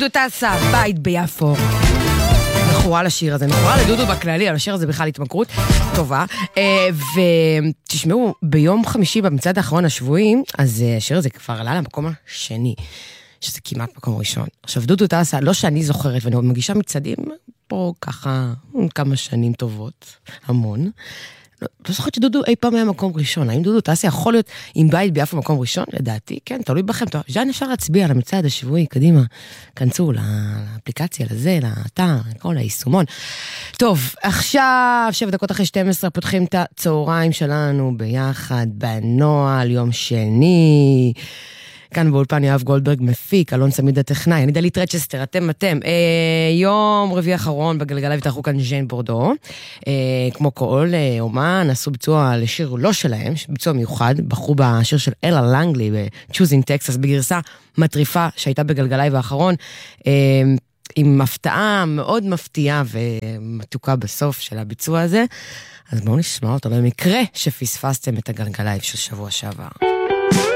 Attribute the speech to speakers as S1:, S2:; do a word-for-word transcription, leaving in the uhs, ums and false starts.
S1: דודו טסה, בית ביפו. מכורה לשיר הזה, מכורה לדודו בכללי, על השיר הזה בכלל התמכרות טובה. ותשמעו, ביום חמישי במצעד האחרון השבועי, אז השיר הזה כבר עלה למקום השני, שזה כמעט מקום ראשון. עכשיו, דודו טסה, לא שאני זוכרת, ואני מגישה מצעדים פה ככה כמה שנים טובות, המון. לא, לא זוכרת שדודו אי פעם היה מקום ראשון. האם דודו טסה יכול להיות עם בית ביפו מקום ראשון? לדעתי, כן, תלוי בכם. ז'אן אפשר להצביע על המצעד השבועי, קדימה. כנסו לאפליקציה, לזה, לאתר, כל היישומון. טוב, עכשיו, שבע דקות אחרי שתים עשרה, פותחים את הצהריים שלנו ביחד, בנועל, יום שני. כאן באולפן יואב גולדברג מפיק, אלון סמיד הטכנאי, אני דלית רצ'סטר, אתם אתם. אה, יום רביעי האחרון בגלגלה התארחו כאן ז'ן בורדו, אה, כמו כל אה, אומן, עשו ביצוע לשיר לא שלהם, ביצוע מיוחד, בחרו בשיר של אלה לנגלי ב-Choosing Texas, בגרסה מטריפה שהייתה בגלגלה האחרון, אה, עם הפתעה מאוד מפתיעה ומתוקה בסוף של הביצוע הזה, אז בואו נשמע אותו, במקרה שפספסתם את הגלגלה של שבוע שעבר.